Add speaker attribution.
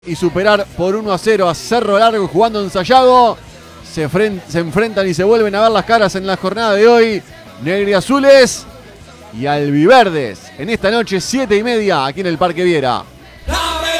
Speaker 1: Y superar por 1-0 a Cerro Largo jugando en Sayago. Se enfrentan y se vuelven a ver las caras en la jornada de hoy. Negriazules y albiverdes. En esta noche 7:30 aquí en el Parque Viera.